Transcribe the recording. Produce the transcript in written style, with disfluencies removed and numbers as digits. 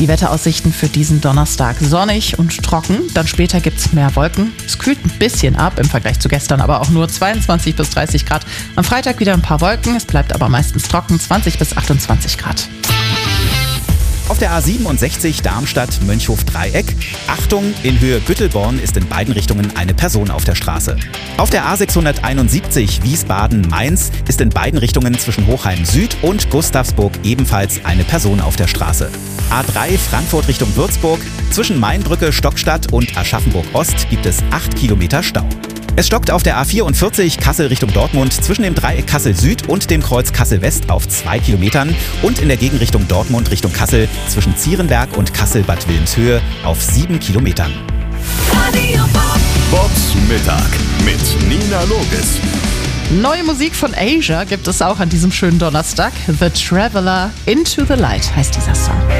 Die Wetteraussichten für diesen Donnerstag: sonnig und trocken, dann später gibt es mehr Wolken. Es kühlt ein bisschen ab im Vergleich zu gestern, aber auch nur 22 bis 30 Grad. Am Freitag wieder ein paar Wolken, es bleibt aber meistens trocken, 20 bis 28 Grad. Auf der A67 Darmstadt-Mönchhof-Dreieck. Achtung, in Höhe Güttelborn ist in beiden Richtungen eine Person auf der Straße. Auf der A671 Wiesbaden-Mainz ist in beiden Richtungen zwischen Hochheim Süd und Gustavsburg ebenfalls eine Person auf der Straße. A3 Frankfurt Richtung Würzburg. Zwischen Mainbrücke, Stockstadt und Aschaffenburg Ost gibt es 8 Kilometer Stau. Es stockt auf der A44 Kassel Richtung Dortmund zwischen dem Dreieck Kassel Süd und dem Kreuz Kassel West auf 2 Kilometern und in der Gegenrichtung Dortmund Richtung Kassel zwischen Zierenberg und Kassel-Bad Wilhelmshöhe auf 7 Kilometern. Bobs Mittag mit Nina Logis. Neue Musik von Asia gibt es auch an diesem schönen Donnerstag. The Traveler, Into the Light heißt dieser Song.